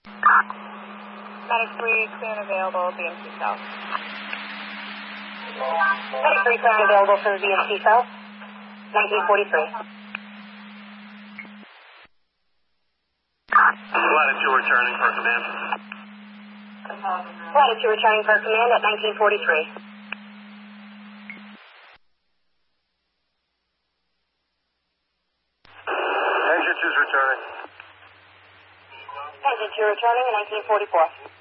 Medic 3, clear and available, BMC South. Medic 3, clear and available for the BMC South, 1943. Latitude returning for command. Latitude returning for command at 1943. Engine 2's returning. Engine 2 returning at 1944.